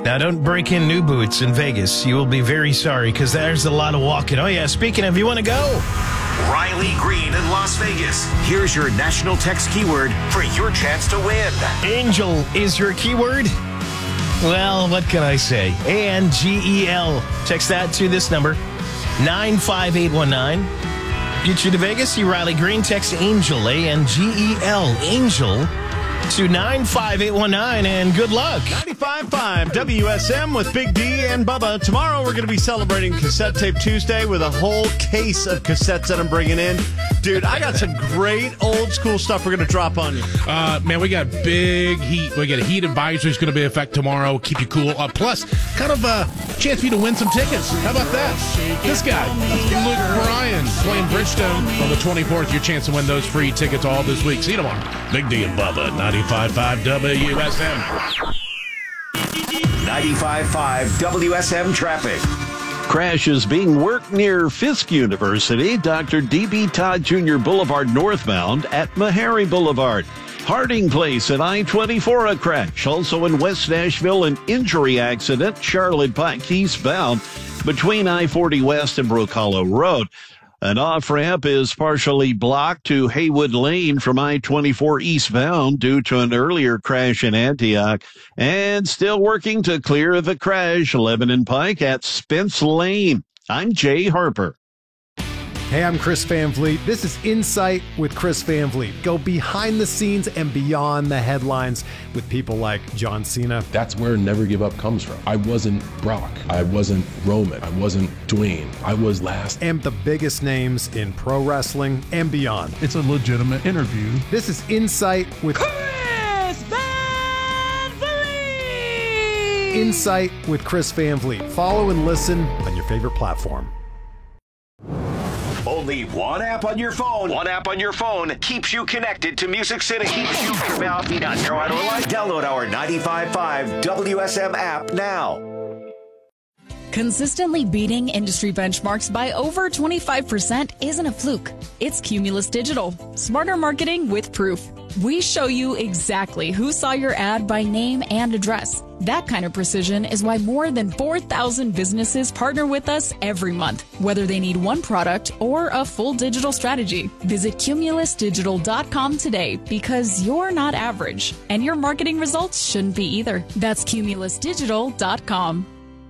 Now, don't break in new boots in Vegas. You will be very sorry because there's a lot of walking. Oh, yeah. Speaking of, you want to go? Riley Green in Las Vegas. Here's your national text keyword for your chance to win. Angel is your keyword. Well, what can I say? ANGEL. Text that to this number, 95819. Get you to Vegas. See Riley Green. Text Angel, ANGEL, Angel, to 95819, and good luck. 95.5 WSM with Big D and Bubba. Tomorrow we're going to be celebrating Cassette Tape Tuesday with a whole case of cassettes that I'm bringing in. Dude, I got some great old school stuff we're going to drop on you. Man, we got big heat. We got a heat advisory is going to be in effect tomorrow. Keep you cool. Plus, kind of a chance for you to win some tickets. How about that? This guy, Luke Bryan, playing Bridgestone on the 24th. Your chance to win those free tickets all this week. See you tomorrow. Big D and Bubba, 95.5 WSM. 95.5 WSM traffic. Crash is being worked near Fisk University, Dr. D.B. Todd Jr. Boulevard northbound at Meharry Boulevard. Harding Place at I-24, a crash. Also in West Nashville, an injury accident, Charlotte Pike eastbound between I-40 West and Brook Hollow Road. An off-ramp is partially blocked to Haywood Lane from I-24 eastbound due to an earlier crash in Antioch. And still working to clear the crash, Lebanon Pike at Spence Lane. I'm Jay Harper. Hey, I'm Chris Van Vliet. This is Insight with Chris Van Vliet. Go behind the scenes and beyond the headlines with people like John Cena. That's where Never Give Up comes from. I wasn't Brock. I wasn't Roman. I wasn't Dwayne. I was last. And the biggest names in pro wrestling and beyond. It's a legitimate interview. This is Insight with Chris Van Vliet. Insight with Chris Van Vliet. Follow and listen on your favorite platform. Only one app on your phone. One app on your phone keeps you connected to Music City. Download our 95.5 WSM app now. Consistently beating industry benchmarks by over 25% isn't a fluke. It's Cumulus Digital. Smarter marketing with proof. We show you exactly who saw your ad by name and address. That kind of precision is why more than 4,000 businesses partner with us every month, whether they need one product or a full digital strategy. Visit cumulusdigital.com today because you're not average, and your marketing results shouldn't be either. That's cumulusdigital.com.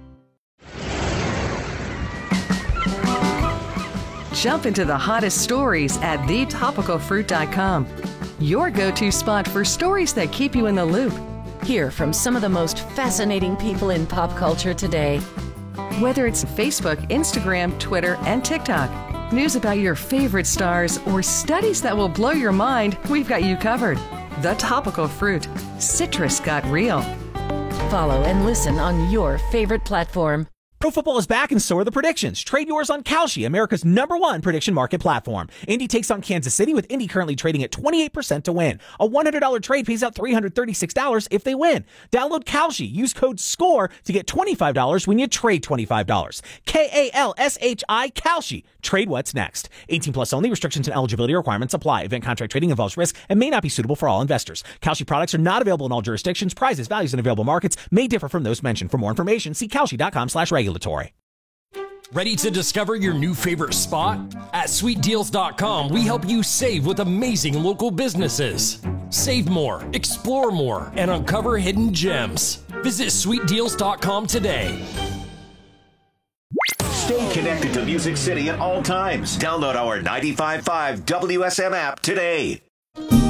Jump into the hottest stories at thetopicalfruit.com. Your go-to spot for stories that keep you in the loop. Hear from some of the most fascinating people in pop culture today. Whether it's Facebook, Instagram, Twitter, and TikTok, news about your favorite stars, or studies that will blow your mind, we've got you covered. The Topical Fruit. Citrus got real. Follow and listen on your favorite platform. Pro football is back and so are the predictions. Trade yours on Kalshi, America's #1 prediction market platform. Indy takes on Kansas City with Indy currently trading at 28% to win. A $100 trade pays out $336 if they win. Download Kalshi. Use code SCORE to get $25 when you trade $25. KALSHI Kalshi. Trade what's next. 18 plus only. Restrictions and eligibility requirements apply. Event contract trading involves risk and may not be suitable for all investors. Kalshi products are not available in all jurisdictions. Prices, values, and available markets may differ from those mentioned. For more information, see kalshi.com/regulatory. Ready to discover your new favorite spot? At sweetdeals.com, we help you save with amazing local businesses. Save more, explore more, and uncover hidden gems. Visit sweetdeals.com today. Stay connected to Music City at all times. Download our 95.5 WSM app today.